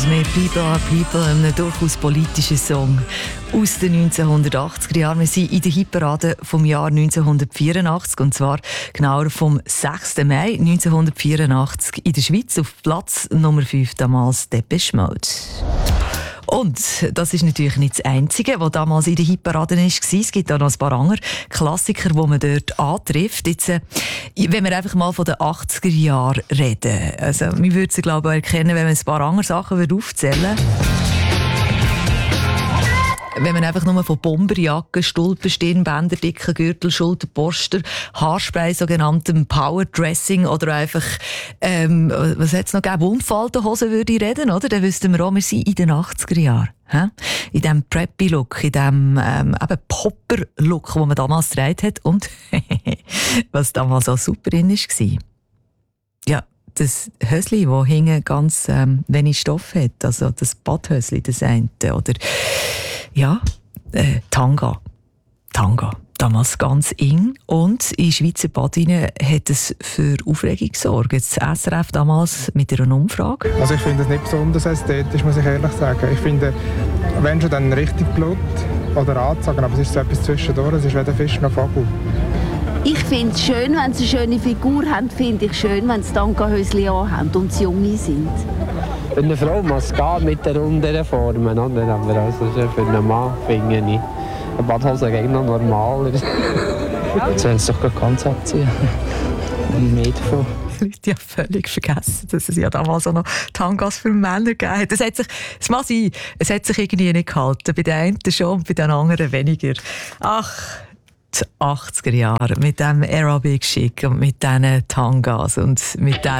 mehr People are People, ein durchaus politischer Song aus den 1980er Jahren. Wir sind in der Hitparade vom Jahr 1984, und zwar genauer vom 6. Mai 1984 in der Schweiz, auf Platz Nummer 5 damals Depeche Mode. Und das ist natürlich nicht das Einzige, was damals in der Hitparade war. Es gibt auch noch ein paar andere Klassiker, die man dort antrifft. Jetzt, wenn wir einfach mal von den 80er Jahren reden. Also, wir würden sie, glaube ich, erkennen, wenn man ein paar andere Sachen aufzählen würde. Wenn man einfach nur von Bomberjacken, Stulpenstirnbänder, dicken Gürtel, Schulterposter, Haarspray, sogenanntem Powerdressing oder einfach, was hat es noch gegeben, Unfaltenhosen würde ich reden, oder? Dann wüssten wir auch, wir sind in den 80er Jahren. In diesem Preppy-Look, in diesem Popper-Look, den man damals getragen hat und was damals auch super in war. Ja, das Hösli, das hinten ganz wenig Stoff hat, also das Badhösli, das eine, oder ja, Tanga. Damals ganz eng. Und in Schweizer Badinnen hat es für Aufregung gesorgt. Das SRF damals mit einer Umfrage. Also ich finde es nicht besonders ästhetisch, muss ich ehrlich sagen. Ich finde, wenn schon dann richtig Blut oder anzogen, aber es ist so etwas zwischendurch, es ist weder Fisch noch Vogel. Ich finde es schön, wenn sie eine schöne Figur haben, finde ich schön, wenn sie Tanga-Höschen haben und sie junge sind. Für eine Frau muss es gehen mit den runden Formen, oder? Aber also für einen Mann finde ich eine Badhose gegen noch normaler. Jetzt wollen sie doch ganz abziehen. Mehr davon. Die Leute haben völlig vergessen, dass es ja damals auch noch Tangas für Männer gegeben hat. Es mag sein, es hat sich irgendwie nicht gehalten. Bei den einen schon und bei den anderen weniger. Ach, die 80er Jahre mit diesem Aerobic-Schick und mit diesen Tangas und mit dieser